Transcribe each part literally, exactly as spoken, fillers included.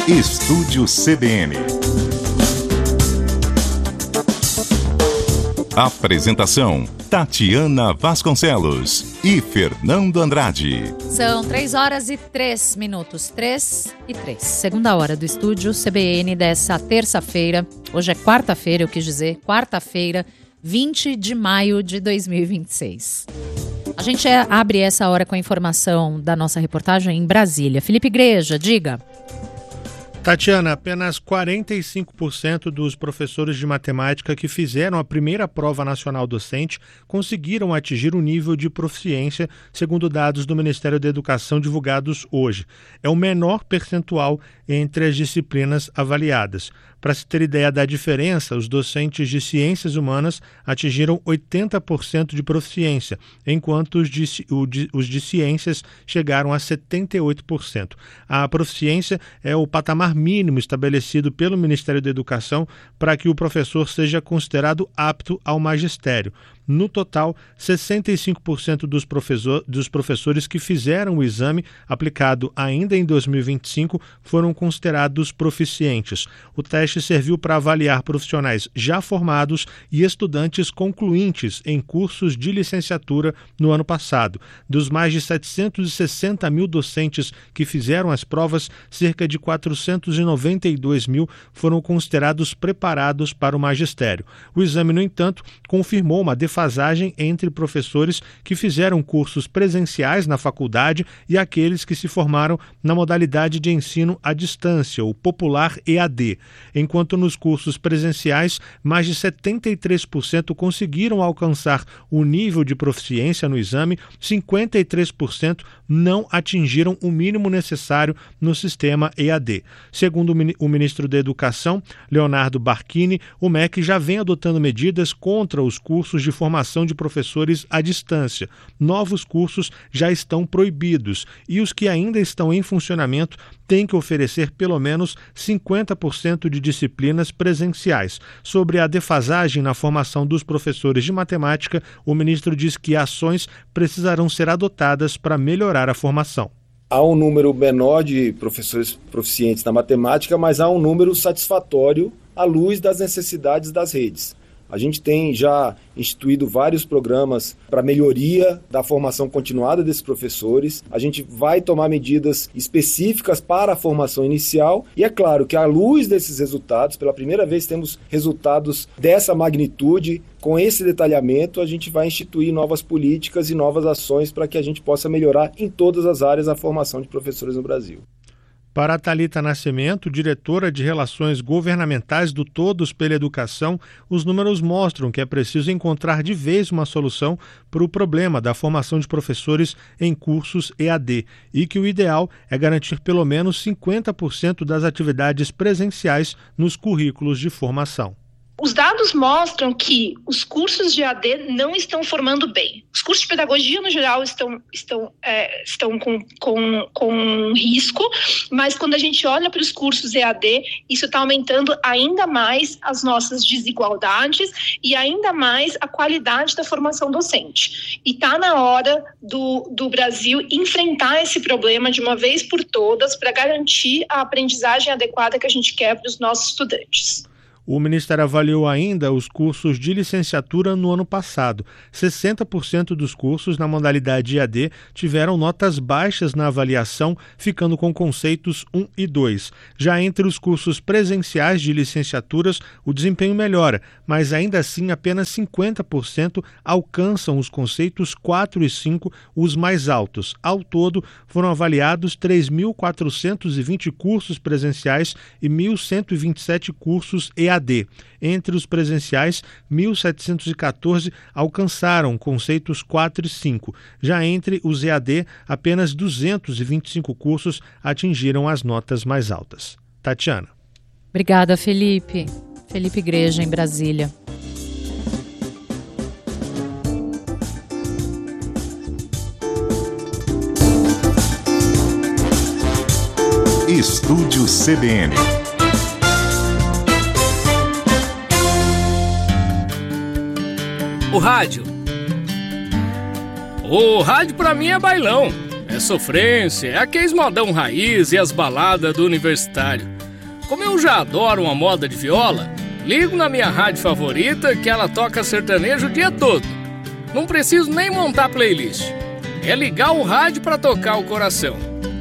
Estúdio C B N. Apresentação: Tatiana Vasconcelos e Fernando Andrade. São três horas e três minutos. Três e três. Segunda hora do Estúdio C B N dessa terça-feira. Hoje é quarta-feira, eu quis dizer. Quarta-feira, vinte de maio de dois mil e vinte e seis. A gente é, abre essa hora com a informação da nossa reportagem em Brasília. Felipe Igreja, diga. Tatiana, apenas quarenta e cinco por cento dos professores de matemática que fizeram a primeira prova nacional docente conseguiram atingir o nível de proficiência, segundo dados do Ministério da Educação divulgados hoje. É o menor percentual entre as disciplinas avaliadas. Para se ter ideia da diferença, os docentes de ciências humanas atingiram oitenta por cento de proficiência, enquanto os de, os de ciências chegaram a setenta e oito por cento. A proficiência é o patamar mínimo estabelecido pelo Ministério da Educação para que o professor seja considerado apto ao magistério. No total, sessenta e cinco por cento dos, professor, dos professores que fizeram o exame, aplicado ainda em dois mil e vinte e cinco, foram considerados proficientes. O teste serviu para avaliar profissionais já formados e estudantes concluintes em cursos de licenciatura no ano passado. Dos mais de setecentos e sessenta mil docentes que fizeram as provas, cerca de quatrocentos e noventa e dois mil foram considerados preparados para o magistério. O exame, no entanto, confirmou uma defasagem entre professores que fizeram cursos presenciais na faculdade e aqueles que se formaram na modalidade de ensino à distância, o popular E A D. Enquanto nos cursos presenciais, mais de setenta e três por cento conseguiram alcançar o nível de proficiência no exame, cinquenta e três por cento não atingiram o mínimo necessário no sistema E A D. Segundo o ministro da Educação, Leonardo Barquini, o M E C já vem adotando medidas contra os cursos de formação de professores à distância. Novos cursos já estão proibidos e os que ainda estão em funcionamento têm que oferecer pelo menos cinquenta por cento de disciplinas presenciais. Sobre a defasagem na formação dos professores de matemática, o ministro diz que ações precisarão ser adotadas para melhorar a formação. Há um número menor de professores proficientes na matemática, mas há um número satisfatório à luz das necessidades das redes. A gente tem já instituído vários programas para melhoria da formação continuada desses professores. A gente vai tomar medidas específicas para a formação inicial e é claro que à luz desses resultados, pela primeira vez temos resultados dessa magnitude, com esse detalhamento a gente vai instituir novas políticas e novas ações para que a gente possa melhorar em todas as áreas a formação de professores no Brasil. Para a Thalita Nascimento, diretora de Relações Governamentais do Todos pela Educação, os números mostram que é preciso encontrar de vez uma solução para o problema da formação de professores em cursos E A D e que o ideal é garantir pelo menos cinquenta por cento das atividades presenciais nos currículos de formação. Os dados mostram que os cursos de E A D não estão formando bem. Os cursos de pedagogia, no geral, estão, estão, é, estão com, com, com risco, mas quando a gente olha para os cursos E A D, isso está aumentando ainda mais as nossas desigualdades e ainda mais a qualidade da formação docente. E está na hora do, do Brasil enfrentar esse problema de uma vez por todas para garantir a aprendizagem adequada que a gente quer para os nossos estudantes. O Ministério avaliou ainda os cursos de licenciatura no ano passado. sessenta por cento dos cursos na modalidade E A D tiveram notas baixas na avaliação, ficando com conceitos um e dois. Já entre os cursos presenciais de licenciaturas, o desempenho melhora, mas ainda assim apenas cinquenta por cento alcançam os conceitos quatro e cinco, os mais altos. Ao todo, foram avaliados três mil quatrocentos e vinte cursos presenciais e mil cento e vinte e sete cursos E A D. Entre os presenciais, mil setecentos e quatorze alcançaram conceitos quatro e cinco. Já entre os E A D, apenas duzentos e vinte e cinco cursos atingiram as notas mais altas. Tatiana. Obrigada, Felipe. Felipe Igreja, em Brasília. Estúdio C B N. O rádio. O rádio pra mim é bailão. É sofrência, é aqueles modão raiz e as baladas do universitário. como eu já adoro uma moda de viola, ligo na minha rádio favorita que ela toca sertanejo o dia todo. Não preciso nem montar playlist. É ligar o rádio para tocar o coração.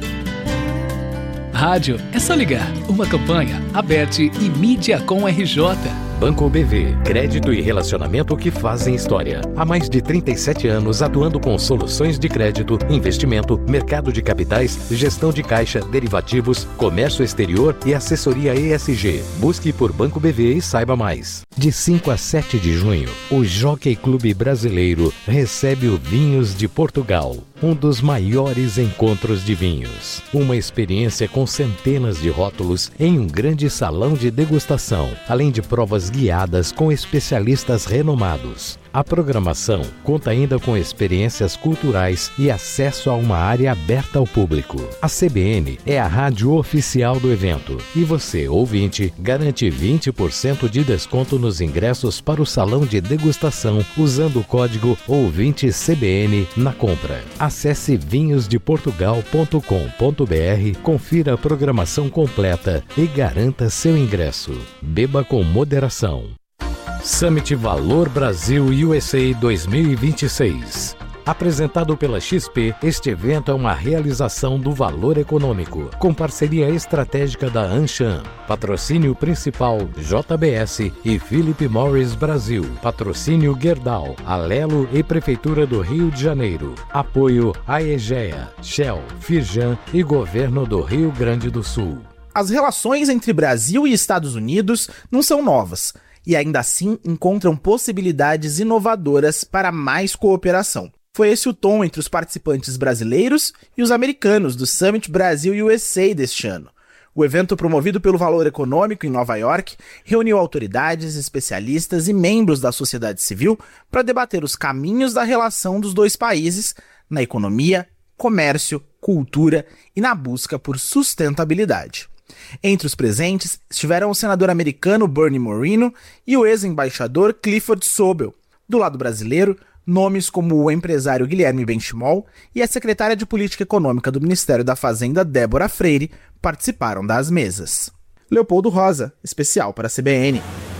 Rádio é só ligar. Uma campanha, Aberte e Mídia com R J. Banco B V, crédito e relacionamento que fazem história. Há mais de trinta e sete anos atuando com soluções de crédito, investimento, mercado de capitais, gestão de caixa, derivativos, comércio exterior e assessoria E S G. Busque por Banco B V e saiba mais. De cinco a sete de junho, o Jockey Clube Brasileiro recebe o Vinhos de Portugal, um dos maiores encontros de vinhos. Uma experiência com centenas de rótulos em um grande salão de degustação, além de provas guiadas com especialistas renomados. A programação conta ainda com experiências culturais e acesso a uma área aberta ao público. A C B N é a rádio oficial do evento e você, ouvinte, garante vinte por cento de desconto nos ingressos para o salão de degustação usando o código ouvinte C B N na compra. Acesse vinhos de portugal ponto com ponto b r, confira a programação completa e garanta seu ingresso. Beba com moderação. Summit Valor Brasil U S A dois mil e vinte e seis. Apresentado pela X P, este evento é uma realização do Valor Econômico, com parceria estratégica da Anshan. Patrocínio principal J B S e Philip Morris Brasil. Patrocínio Gerdau, Alelo e Prefeitura do Rio de Janeiro. Apoio Aegea, Shell, Firjan e Governo do Rio Grande do Sul. As relações entre Brasil e Estados Unidos não são novas, e ainda assim encontram possibilidades inovadoras para mais cooperação. Foi esse o tom entre os participantes brasileiros e os americanos do Summit Brasil U S A deste ano. O evento, promovido pelo Valor Econômico em Nova York, reuniu autoridades, especialistas e membros da sociedade civil para debater os caminhos da relação dos dois países na economia, comércio, cultura e na busca por sustentabilidade. Entre os presentes estiveram o senador americano Bernie Moreno e o ex-embaixador Clifford Sobel. Do lado brasileiro, nomes como o empresário Guilherme Benchimol e a secretária de Política Econômica do Ministério da Fazenda, Débora Freire, participaram das mesas. Leopoldo Rosa, especial para a C B N.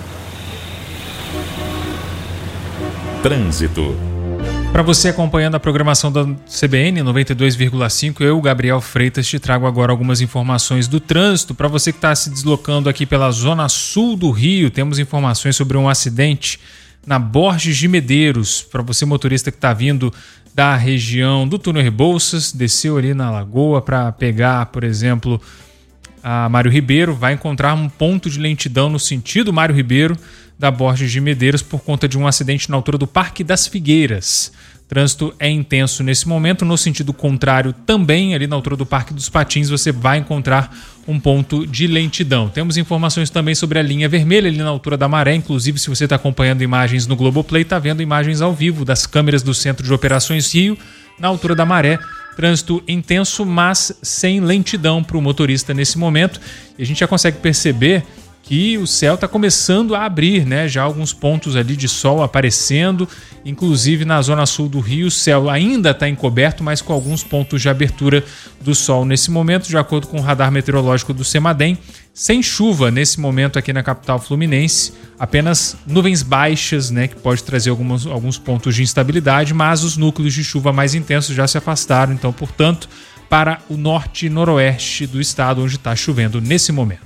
Trânsito. Para você acompanhando a programação da C B N noventa e dois vírgula cinco, eu, Gabriel Freitas, te trago agora algumas informações do trânsito. Para você que está se deslocando aqui pela zona sul do Rio, temos informações sobre um acidente na Borges de Medeiros. Para você, motorista que está vindo da região do Túnel Rebouças, desceu ali na Lagoa para pegar, por exemplo, a Mário Ribeiro, vai encontrar um ponto de lentidão no sentido Mário Ribeiro da Borges de Medeiros por conta de um acidente na altura do Parque das Figueiras. O trânsito é intenso nesse momento. No sentido contrário também, ali na altura do Parque dos Patins, você vai encontrar um ponto de lentidão. Temos informações também sobre a linha vermelha ali na altura da Maré. Inclusive, se você está acompanhando imagens no Globoplay, está vendo imagens ao vivo das câmeras do Centro de Operações Rio, na altura da Maré. Trânsito intenso, mas sem lentidão para o motorista nesse momento. E a gente já consegue perceber que o céu está começando a abrir, né? Já alguns pontos ali de sol aparecendo, inclusive na zona sul do Rio, o céu ainda está encoberto, mas com alguns pontos de abertura do sol nesse momento, de acordo com o radar meteorológico do CEMADEM. Sem chuva nesse momento aqui na capital fluminense, apenas nuvens baixas, né, que pode trazer alguns, alguns pontos de instabilidade, mas os núcleos de chuva mais intensos já se afastaram, então, portanto, para o norte e noroeste do estado, onde está chovendo nesse momento.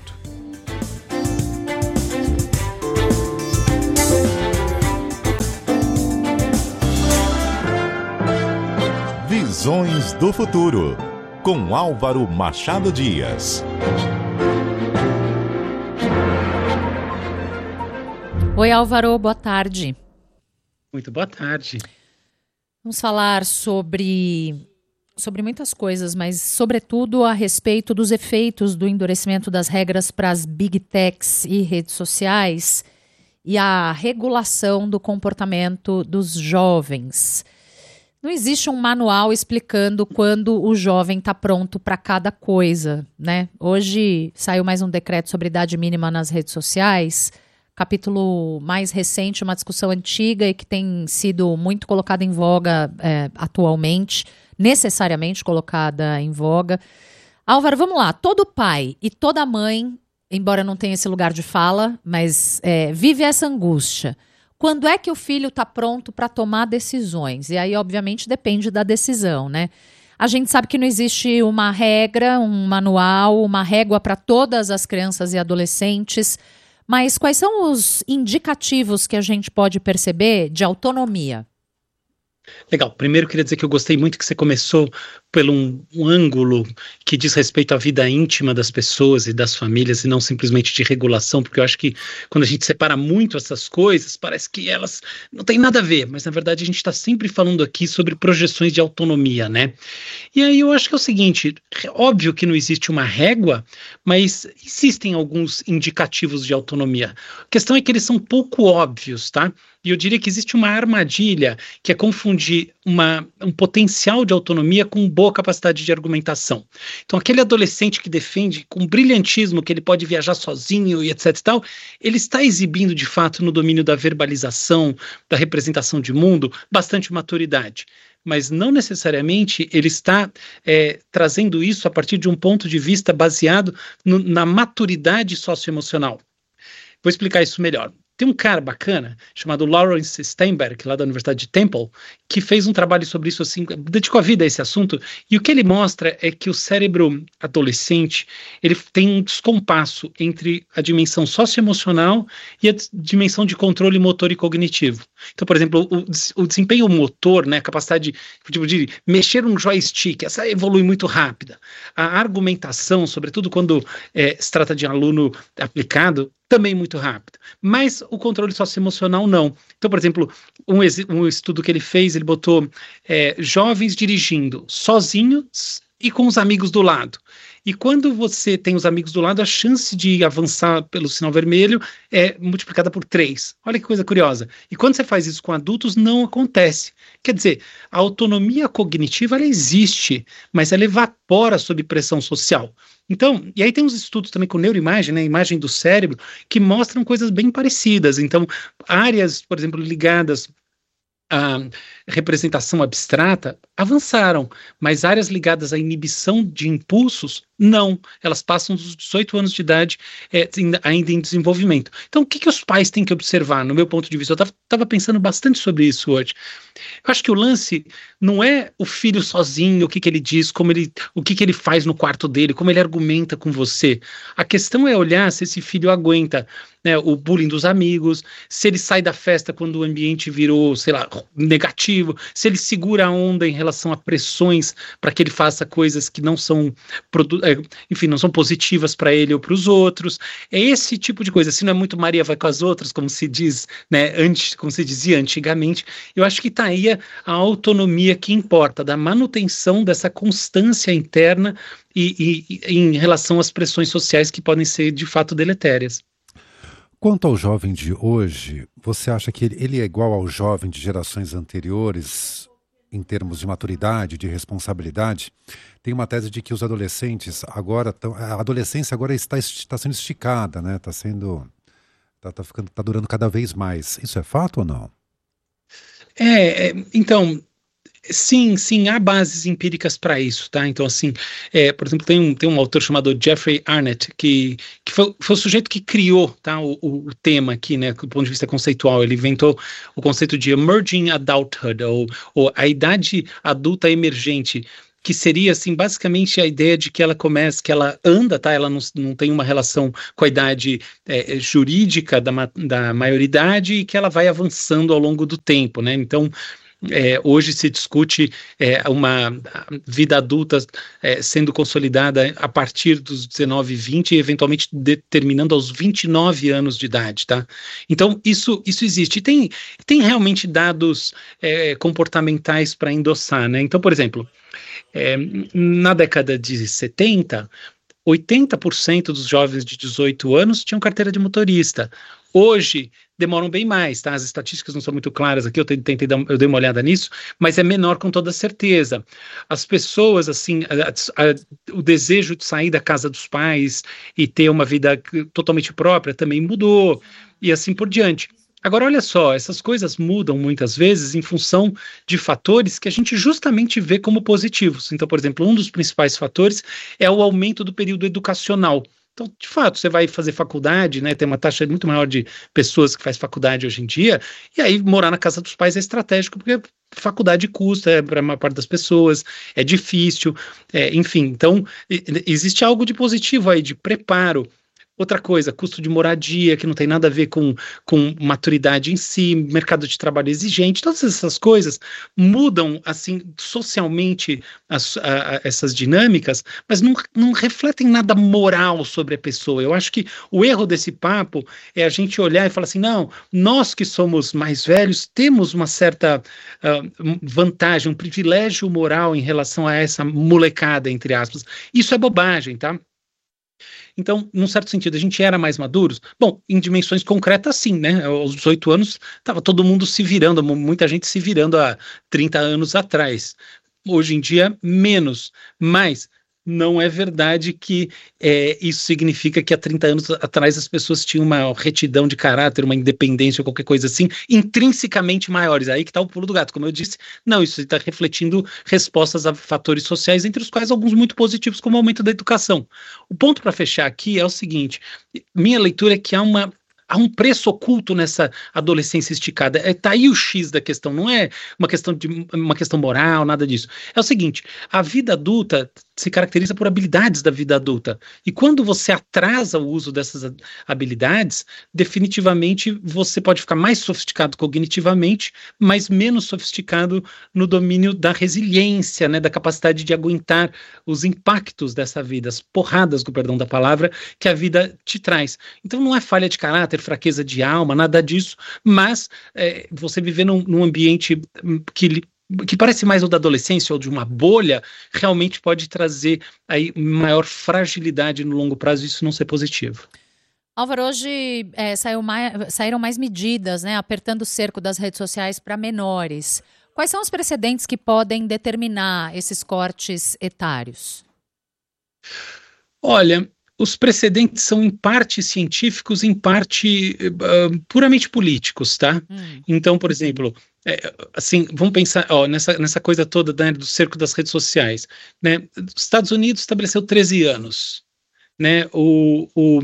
Visões do Futuro, com Álvaro Machado Dias. Oi, Álvaro, boa tarde. Muito boa tarde. Vamos falar sobre, sobre muitas coisas, mas sobretudo a respeito dos efeitos do endurecimento das regras para as Big Techs e redes sociais e a regulação do comportamento dos jovens. Não existe um manual explicando quando o jovem está pronto para cada coisa, né? Hoje saiu mais um decreto sobre idade mínima nas redes sociais, capítulo mais recente, uma discussão antiga e que tem sido muito colocada em voga é, atualmente, necessariamente colocada em voga. Álvaro, vamos lá. Todo pai e toda mãe embora não tenha esse lugar de fala, mas é, vive essa angústia. Quando é que o filho está pronto para tomar decisões? E aí, obviamente, depende da decisão, né? A gente sabe que não existe uma regra, um manual, uma régua para todas as crianças e adolescentes, mas quais são os indicativos que a gente pode perceber de autonomia? Legal, primeiro eu queria dizer que eu gostei muito que você começou pelo um, um ângulo que diz respeito à vida íntima das pessoas e das famílias e não simplesmente de regulação, porque eu acho que quando a gente separa muito essas coisas, parece que elas não têm nada a ver, mas na verdade a gente está sempre falando aqui sobre projeções de autonomia, né? E aí eu acho que é o seguinte, é óbvio que não existe uma régua, mas existem alguns indicativos de autonomia. A questão é que eles são pouco óbvios, tá? E eu diria que existe uma armadilha que é confundir uma, um potencial de autonomia com boa capacidade de argumentação. Então, aquele adolescente que defende com brilhantismo que ele pode viajar sozinho e etc e tal, ele está exibindo, de fato, no domínio da verbalização, da representação de mundo, bastante maturidade. Mas não necessariamente ele está é, trazendo isso a partir de um ponto de vista baseado no, na maturidade socioemocional. Vou explicar isso melhor. Tem um cara bacana, chamado Lawrence Steinberg, lá da Universidade de Temple, que fez um trabalho sobre isso, assim, dedicou a vida a esse assunto, e o que ele mostra é que o cérebro adolescente, ele tem um descompasso entre a dimensão socioemocional e a dimensão de controle motor e cognitivo. Então, por exemplo, o, o desempenho motor, né, a capacidade de, tipo, de mexer um joystick, essa evolui muito rápida. A argumentação, sobretudo quando é, se trata de aluno aplicado, também muito rápido, mas o controle socioemocional não. Então, por exemplo, um, um estudo que ele fez, ele botou é, jovens dirigindo sozinhos e com os amigos do lado. E quando você tem os amigos do lado, a chance de avançar pelo sinal vermelho é multiplicada por três. Olha que coisa curiosa. E quando você faz isso com adultos, não acontece. Quer dizer, a autonomia cognitiva, ela existe, mas ela evapora sob pressão social. Então, e aí tem uns estudos também com neuroimagem, né, imagem do cérebro, que mostram coisas bem parecidas. Então, áreas, por exemplo, ligadas à representação abstrata avançaram, mas áreas ligadas à inibição de impulsos, não. Elas passam dos dezoito anos de idade é, ainda em desenvolvimento. Então, o que, que os pais têm que observar, no meu ponto de vista? Eu estava pensando bastante sobre isso hoje. Eu acho que o lance não é o filho sozinho, o que, que ele diz, como ele, o que, que ele faz no quarto dele, como ele argumenta com você. A questão é olhar se esse filho aguenta, né, o bullying dos amigos, se ele sai da festa quando o ambiente virou, sei lá, negativo, se ele segura a onda em relação a pressões para que ele faça coisas que não são, enfim, não são positivas para ele ou para os outros. É esse tipo de coisa. Se não é muito Maria vai com as outras, como se diz, né, antes, como se dizia antigamente, eu acho que está aí a, a autonomia que importa, da manutenção dessa constância interna e, e, e em relação às pressões sociais que podem ser de fato deletérias. Quanto ao jovem de hoje, você acha que ele é igual ao jovem de gerações anteriores em termos de maturidade, de responsabilidade? Tem uma tese de que os adolescentes agora, tão, a adolescência agora está, está sendo esticada, né? Está sendo, está tá ficando, está durando cada vez mais. Isso é fato ou não? É, então, sim, sim, há bases empíricas para isso, tá? Então, assim, é, por exemplo, tem um, tem um autor chamado Jeffrey Arnett, que, que foi, foi o sujeito que criou, tá, o, o tema aqui, né, do ponto de vista conceitual. Ele inventou o conceito de emerging adulthood, ou, ou a idade adulta emergente, que seria, assim, basicamente a ideia de que ela começa, que ela anda, tá? Ela não, não tem uma relação com a idade é, jurídica da, da maioridade e que ela vai avançando ao longo do tempo, né? Então, é, hoje se discute é, uma vida adulta é, sendo consolidada a partir dos dezenove, vinte e eventualmente terminando aos vinte e nove anos de idade, tá? Então, isso, isso existe. E tem, tem realmente dados é, comportamentais para endossar, né? Então, por exemplo, É, na década de setenta, oitenta por cento dos jovens de dezoito anos tinham carteira de motorista. Hoje, demoram bem mais, tá? As estatísticas não são muito claras aqui, eu tentei dar, eu dei uma olhada nisso, mas é menor com toda certeza. As pessoas, assim, a, a, o desejo de sair da casa dos pais e ter uma vida totalmente própria também mudou, e assim por diante. Agora, olha só, essas coisas mudam muitas vezes em função de fatores que a gente justamente vê como positivos. Então, por exemplo, um dos principais fatores é o aumento do período educacional. Então, de fato, você vai fazer faculdade, né? Tem uma taxa muito maior de pessoas que faz faculdade hoje em dia, e aí morar na casa dos pais é estratégico, porque faculdade custa é, para a maior parte das pessoas, é difícil, é, enfim. Então, existe algo de positivo aí, de preparo. Outra coisa, custo de moradia, que não tem nada a ver com, com maturidade em si, mercado de trabalho exigente, todas essas coisas mudam, assim, socialmente as, a, a, essas dinâmicas, mas não, não refletem nada moral sobre a pessoa. Eu acho que o erro desse papo é a gente olhar e falar assim, não, nós que somos mais velhos temos uma certa uh, vantagem, um privilégio moral em relação a essa molecada, entre aspas. Isso é bobagem, tá? Então, num certo sentido, a gente era mais maduros? Bom, em dimensões concretas, sim, né? Aos dezoito anos, estava todo mundo se virando, muita gente se virando há trinta anos atrás. Hoje em dia, menos. Mas não é verdade que é, isso significa que há trinta anos atrás as pessoas tinham uma retidão de caráter, uma independência ou qualquer coisa assim, intrinsecamente maiores. Aí que está o pulo do gato. Como eu disse, não, isso está refletindo respostas a fatores sociais, entre os quais alguns muito positivos, como o aumento da educação. O ponto para fechar aqui é o seguinte, minha leitura é que há uma Há um preço oculto nessa adolescência esticada. É, tá aí o X da questão, não é uma questão, de, uma questão moral, nada disso. É o seguinte, a vida adulta se caracteriza por habilidades da vida adulta. E quando você atrasa o uso dessas habilidades, definitivamente você pode ficar mais sofisticado cognitivamente, mas menos sofisticado no domínio da resiliência, né, da capacidade de aguentar os impactos dessa vida, as porradas, com o perdão da palavra, que a vida te traz. Então não é falha de caráter, fraqueza de alma, nada disso, mas é, você viver num, num ambiente que, que parece mais o da adolescência ou de uma bolha, realmente pode trazer aí maior fragilidade no longo prazo e isso não ser positivo. Álvaro, hoje é, saiu mais, saíram mais medidas, né, apertando o cerco das redes sociais para menores. Quais são os precedentes que podem determinar esses cortes etários? Olha, os precedentes são em parte científicos, em parte uh, puramente políticos, tá? Hum. Então, por exemplo, é, assim, vamos pensar ó, nessa, nessa coisa toda, né, do cerco das redes sociais, né? Os Estados Unidos estabeleceu treze anos, né? O, o,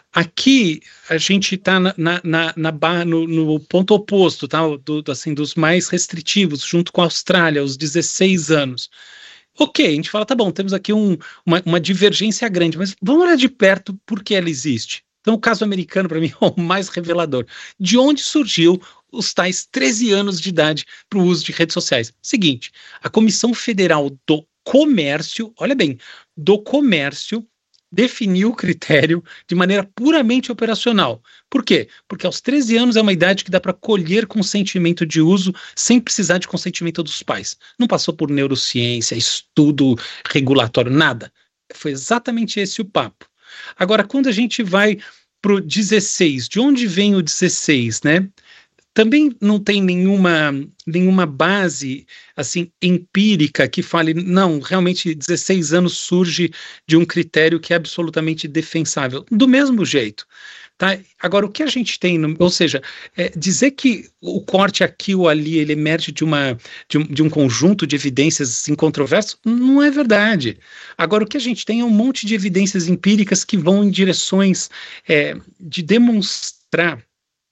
aqui a gente está na, na, na, na, no, no ponto oposto, tá? Do, assim, dos mais restritivos, junto com a Austrália, os dezesseis anos. Ok, a gente fala, tá bom, temos aqui um, uma, uma divergência grande, mas vamos olhar de perto por que ela existe. Então, o caso americano, para mim, é o mais revelador. De onde surgiu os tais treze anos de idade para o uso de redes sociais? Seguinte, a Comissão Federal do Comércio, olha bem, do Comércio, definiu o critério de maneira puramente operacional. Por quê? Porque aos treze anos é uma idade que dá para colher consentimento de uso sem precisar de consentimento dos pais. Não passou por neurociência, estudo regulatório, nada. Foi exatamente esse o papo. Agora, quando a gente vai para o dezesseis, de onde vem o dezesseis, né? Também não tem nenhuma, nenhuma base assim, empírica que fale, não, realmente dezesseis anos surge de um critério que é absolutamente defensável. Do mesmo jeito. Tá? Agora, o que a gente tem, no, ou seja, é, dizer que o corte aqui ou ali ele emerge de, uma, de, um, de um conjunto de evidências incontroversas, não é verdade. Agora, o que a gente tem é um monte de evidências empíricas que vão em direções é, de demonstrar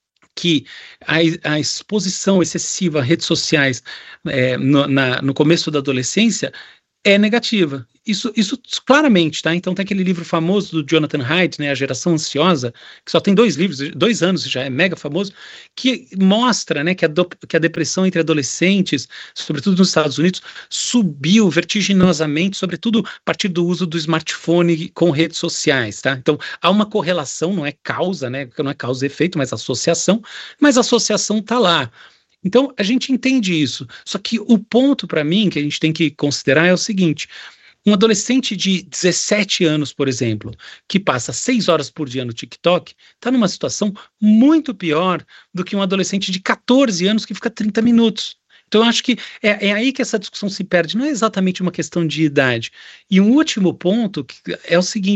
que a, a exposição excessiva a redes sociais é, no, na, no começo da adolescência é negativa. Isso, isso claramente, tá? Então tem aquele livro famoso do Jonathan Haidt, né, A Geração Ansiosa, que só tem dois livros, dois anos já é mega famoso, que mostra, né, que a, do, que a depressão entre adolescentes, sobretudo nos Estados Unidos, subiu vertiginosamente, sobretudo a partir do uso do smartphone com redes sociais, tá? Então há uma correlação, não é causa, né, não é causa e efeito, mas associação, mas a associação tá lá. Então, a gente entende isso. Só que o ponto, para mim, que a gente tem que considerar é o seguinte: um adolescente de dezessete anos, por exemplo, que passa seis horas por dia no TikTok, está numa situação muito pior do que um adolescente de catorze anos que fica trinta minutos. Então, eu acho que é, é aí que essa discussão se perde. Não é exatamente uma questão de idade. E um último ponto é o seguinte: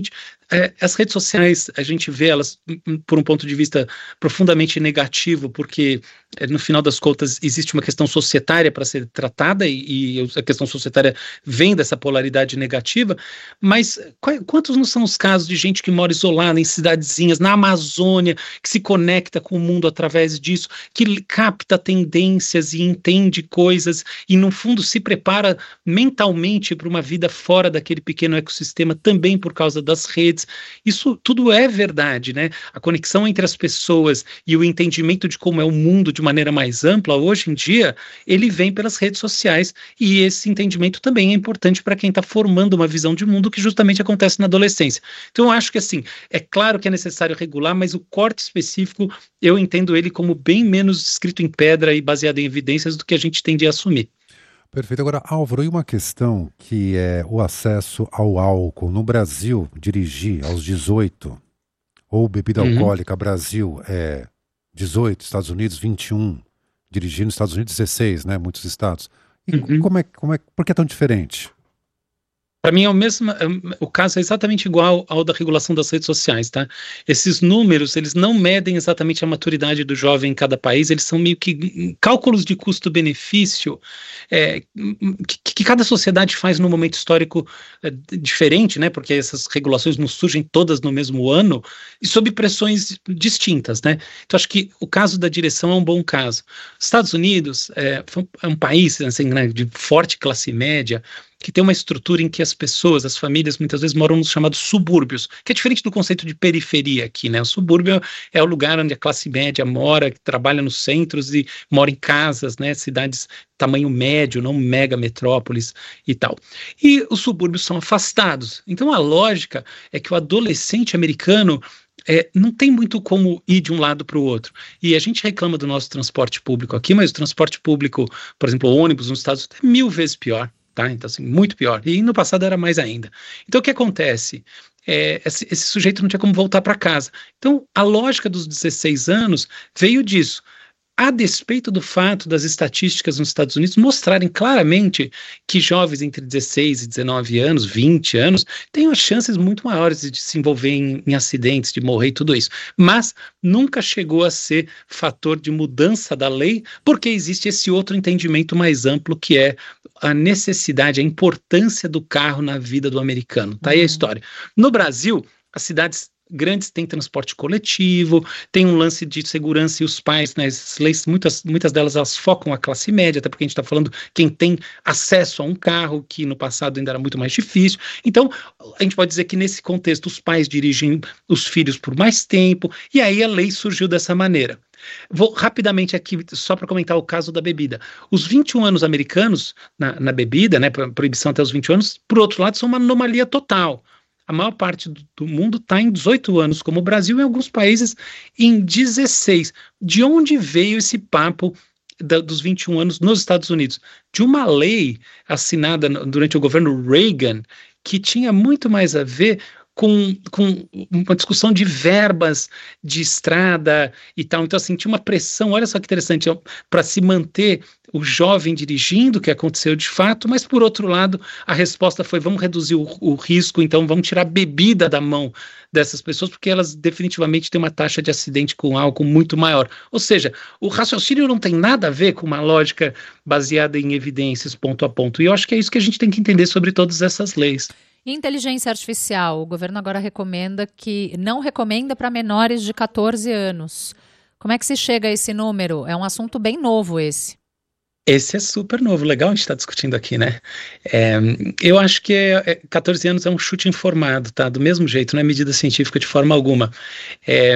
é, as redes sociais, a gente vê elas por um ponto de vista profundamente negativo, porque é, no final das contas existe uma questão societária para ser tratada e, e a questão societária vem dessa polaridade negativa, mas qual, quantos não são os casos de gente que mora isolada em cidadezinhas, na Amazônia, que se conecta com o mundo através disso, que capta tendências e entende coisas e no fundo se prepara mentalmente para uma vida fora daquele pequeno ecossistema também por causa das redes. Isso tudo é verdade, né? A conexão entre as pessoas e o entendimento de como é o mundo de maneira mais ampla, hoje em dia, ele vem pelas redes sociais e esse entendimento também é importante para quem está formando uma visão de mundo que justamente acontece na adolescência. Então eu acho que assim, é claro que é necessário regular, mas o corte específico, eu entendo ele como bem menos escrito em pedra e baseado em evidências do que a gente tende a assumir. Perfeito. Agora, Álvaro, e uma questão que é o acesso ao álcool. No Brasil, dirigir aos dezoito, ou bebida Uhum. alcoólica, Brasil é dezoito, Estados Unidos vinte e um, dirigir nos Estados Unidos dezesseis, né? Muitos estados. E Uhum. como é, como é, por que é tão diferente? Para mim é o mesmo, é, o caso é exatamente igual ao da regulação das redes sociais, tá? Esses números, eles não medem exatamente a maturidade do jovem em cada país, eles são meio que cálculos de custo-benefício é, que, que cada sociedade faz num momento histórico é, diferente, né? Porque essas regulações não surgem todas no mesmo ano e sob pressões distintas, né? Então acho que o caso da direção é um bom caso. Estados Unidos é, é um país assim, né, de forte classe média, que tem uma estrutura em que as pessoas, as famílias, muitas vezes moram nos chamados subúrbios, que é diferente do conceito de periferia aqui, né? O subúrbio é o lugar onde a classe média mora, que trabalha nos centros e mora em casas, né? Cidades tamanho médio, não mega metrópoles e tal. E os subúrbios são afastados. Então a lógica é que o adolescente americano É, não tem muito como ir de um lado para o outro. E a gente reclama do nosso transporte público aqui, mas o transporte público, por exemplo, o ônibus nos Estados Unidos é mil vezes pior, tá? Então, assim, muito pior. E no passado era mais ainda. Então, o que acontece? É, esse, esse sujeito não tinha como voltar para casa. Então, a lógica dos dezesseis anos veio disso. A despeito do fato das estatísticas nos Estados Unidos mostrarem claramente que jovens entre dezesseis e dezenove anos, vinte anos, têm as chances muito maiores de se envolver em, em acidentes, de morrer e tudo isso. Mas nunca chegou a ser fator de mudança da lei, porque existe esse outro entendimento mais amplo que é a necessidade, a importância do carro na vida do americano. Tá aí a história. No Brasil, as cidades grandes têm transporte coletivo, tem um lance de segurança e os pais, né, as leis, muitas, muitas delas elas focam a classe média, até porque a gente está falando quem tem acesso a um carro, que no passado ainda era muito mais difícil. Então, a gente pode dizer que nesse contexto os pais dirigem os filhos por mais tempo, e aí a lei surgiu dessa maneira. Vou rapidamente aqui, só para comentar o caso da bebida. Os vinte e um anos americanos na, na bebida, né, proibição até os vinte anos, por outro lado, são uma anomalia total. A maior parte do, do mundo está em dezoito anos, como o Brasil, em alguns países em dezesseis. De onde veio esse papo da, dos vinte e um anos nos Estados Unidos? De uma lei assinada durante o governo Reagan, que tinha muito mais a ver com, com uma discussão de verbas de estrada e tal. Então, assim, tinha uma pressão, olha só que interessante, para se manter o jovem dirigindo, que aconteceu de fato, mas por outro lado, a resposta foi, vamos reduzir o, o risco, então vamos tirar a bebida da mão dessas pessoas, porque elas definitivamente têm uma taxa de acidente com álcool muito maior. Ou seja, o raciocínio não tem nada a ver com uma lógica baseada em evidências ponto a ponto, e eu acho que é isso que a gente tem que entender sobre todas essas leis. Inteligência artificial, o governo agora recomenda que, não recomenda para menores de catorze anos. Como é que se chega a esse número? É um assunto bem novo esse. Esse é super novo, legal a gente estar discutindo aqui, né? É, eu acho que é, é, catorze anos é um chute informado, tá? Do mesmo jeito, não é medida científica de forma alguma. É,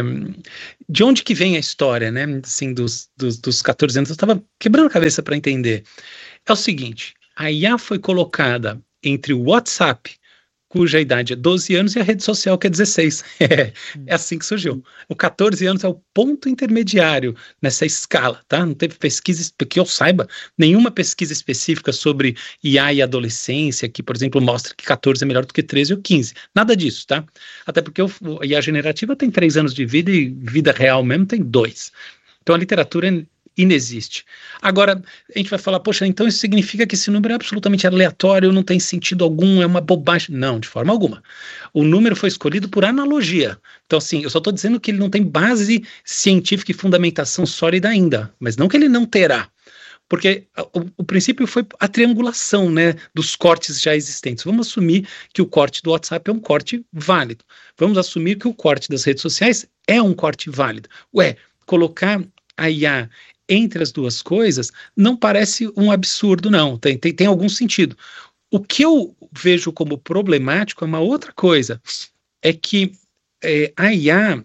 de onde que vem a história, né? Assim, dos, dos, dos catorze anos, eu estava quebrando a cabeça para entender. É o seguinte, a I A foi colocada entre o WhatsApp, cuja idade é doze anos, e a rede social, que é dezesseis. É, é assim que surgiu. O catorze anos é o ponto intermediário nessa escala, tá? Não teve pesquisa, que eu saiba, nenhuma pesquisa específica sobre I A e adolescência, que, por exemplo, mostra que catorze é melhor do que treze ou quinze. Nada disso, tá? Até porque o, a I A generativa tem três anos de vida e vida real mesmo tem dois. Então a literatura inexiste. Agora, a gente vai falar, poxa, então isso significa que esse número é absolutamente aleatório, não tem sentido algum, é uma bobagem. Não, de forma alguma. O número foi escolhido por analogia. Então, assim, eu só estou dizendo que ele não tem base científica e fundamentação sólida ainda, mas não que ele não terá. Porque o, o princípio foi a triangulação, né, dos cortes já existentes. Vamos assumir que o corte do WhatsApp é um corte válido. Vamos assumir que o corte das redes sociais é um corte válido. Ué, colocar a I A entre as duas coisas não parece um absurdo, não. Tem, tem, tem algum sentido. O que eu vejo como problemático é uma outra coisa. É que é, a I A,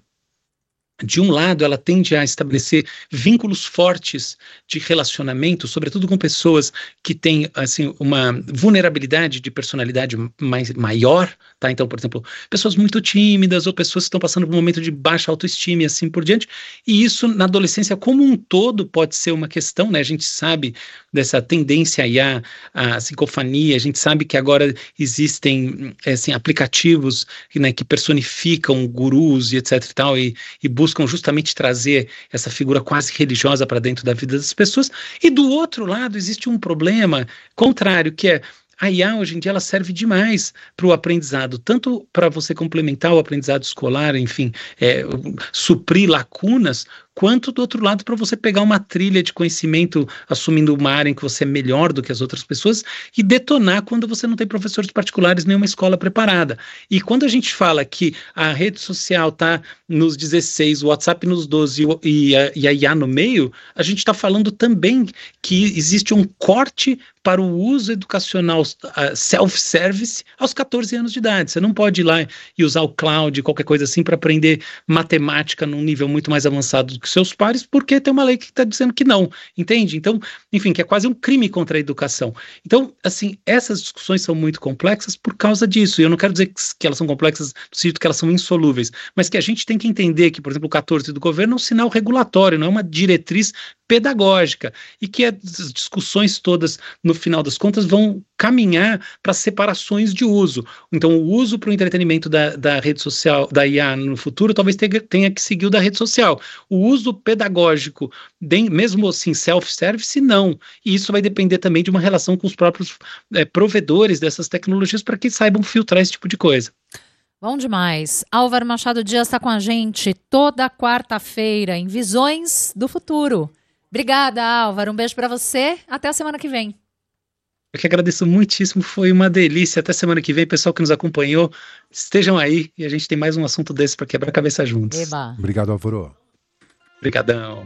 de um lado, ela tende a estabelecer vínculos fortes de relacionamento, sobretudo com pessoas que têm, assim, uma vulnerabilidade de personalidade mais, maior, tá? Então, por exemplo, pessoas muito tímidas ou pessoas que estão passando por um momento de baixa autoestima e assim por diante. E isso, na adolescência como um todo, pode ser uma questão, né? A gente sabe dessa tendência aí à, à psicofania, a gente sabe que agora existem, assim, aplicativos, né, que personificam gurus e etc e tal, e, e buscam buscam justamente trazer essa figura quase religiosa para dentro da vida das pessoas. E do outro lado existe um problema contrário, que é a I A hoje em dia ela serve demais para o aprendizado, tanto para você complementar o aprendizado escolar, enfim, é, suprir lacunas, quanto do outro lado para você pegar uma trilha de conhecimento assumindo uma área em que você é melhor do que as outras pessoas e detonar quando você não tem professores particulares nem uma escola preparada. E quando a gente fala que a rede social está nos dezesseis, o WhatsApp nos doze e a, e a I A no meio, a gente está falando também que existe um corte para o uso educacional uh, self-service aos catorze anos de idade. Você não pode ir lá e usar o cloud, qualquer coisa assim, para aprender matemática num nível muito mais avançado do que seus pares, porque tem uma lei que está dizendo que não, entende? Então, enfim, que é quase um crime contra a educação. Então, assim, essas discussões são muito complexas por causa disso, e eu não quero dizer que, que elas são complexas no sentido que elas são insolúveis, mas que a gente tem que entender que, por exemplo, o catorze do governo é um sinal regulatório, não é uma diretriz pedagógica, e que as discussões todas, no final das contas, vão caminhar para separações de uso. Então, o uso para o entretenimento da, da rede social, da I A no futuro, talvez tenha, tenha que seguir o da rede social. O uso pedagógico, de, mesmo assim, self-service, não. E isso vai depender também de uma relação com os próprios é, provedores dessas tecnologias para que saibam filtrar esse tipo de coisa. Bom demais. Álvaro Machado Dias está com a gente toda quarta-feira em Visões do Futuro. Obrigada, Álvaro. Um beijo para você. Até a semana que vem. Eu que agradeço muitíssimo. Foi uma delícia. Até semana que vem. Pessoal que nos acompanhou, estejam aí e a gente tem mais um assunto desse para quebrar a cabeça juntos. Eba. Obrigado, Álvaro. Obrigadão.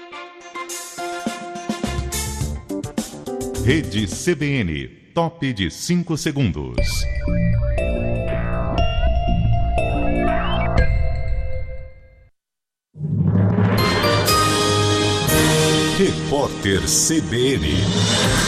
Rede C B N. Top de cinco segundos. Repórter C B N.